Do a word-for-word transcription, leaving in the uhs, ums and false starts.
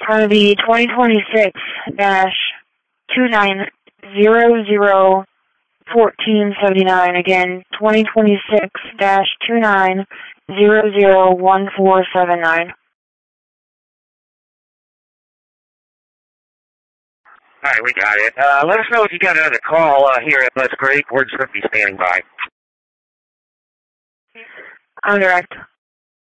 Uh, the twenty twenty-six dash two nine zero zero fourteen seventy nine. Again, twenty twenty-six dash two nine zero zero one four seven nine. All right, we got it. Uh, let us know if you got another call uh, here at Butts Creek. We're just going to be standing by. I'm direct.